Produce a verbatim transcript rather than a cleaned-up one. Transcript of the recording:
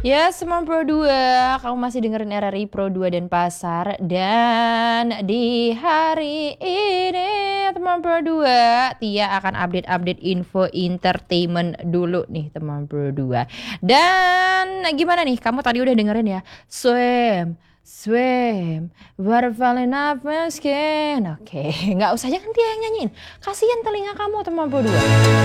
Ya, teman Pro dua, kamu masih dengerin R R I Pro dua Denpasar. Dan di hari ini, teman Pro dua, Tia akan update-update info entertainment dulu nih, teman Pro dua. Dan gimana nih, kamu tadi udah dengerin ya? Swim, swim, waterfall in my skin. Oke, nggak usah, jangan Tia yang nyanyiin. Kasian telinga kamu, teman Pro dua.